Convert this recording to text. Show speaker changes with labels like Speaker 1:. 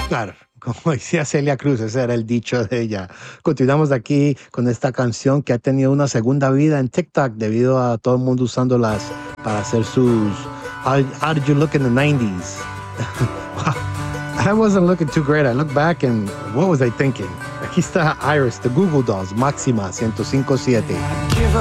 Speaker 1: Claro, como decía Celia Cruz, ese era el dicho de ella. Continuamos aquí con esta canción que ha tenido una segunda vida en TikTok debido a todo el mundo usándolas para hacer sus How Did You Look in the 90s? I wasn't looking too great. I look back and what was I thinking? Aquí está Iris, The Google Dolls, Máxima 105.7.